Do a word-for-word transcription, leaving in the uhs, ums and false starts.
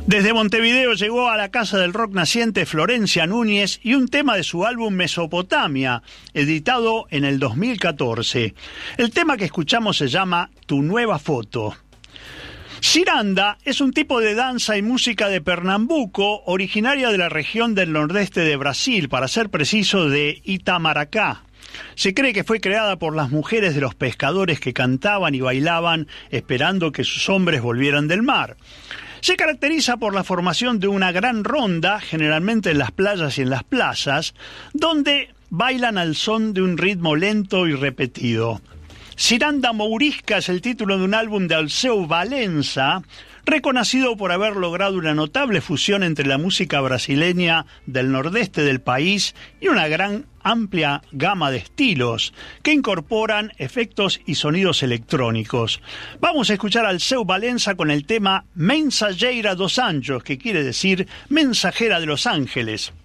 Desde Montevideo llegó a la Casa del Rock naciente Florencia Núñez y un tema de su álbum Mesopotamia, editado en el dos mil catorce. El tema que escuchamos se llama Tu Nueva Foto. Ciranda es un tipo de danza y música de Pernambuco, originaria de la región del nordeste de Brasil, para ser preciso de Itamaracá. Se cree que fue creada por las mujeres de los pescadores que cantaban y bailaban esperando que sus hombres volvieran del mar. Se caracteriza por la formación de una gran ronda, generalmente en las playas y en las plazas, donde bailan al son de un ritmo lento y repetido. Ciranda Mourisca es el título de un álbum de Alceu Valença, reconocido por haber logrado una notable fusión entre la música brasileña del nordeste del país y una gran amplia gama de estilos que incorporan efectos y sonidos electrónicos. Vamos a escuchar a Alceu Valença con el tema Mensageira dos Anjos, que quiere decir mensajera de los ángeles.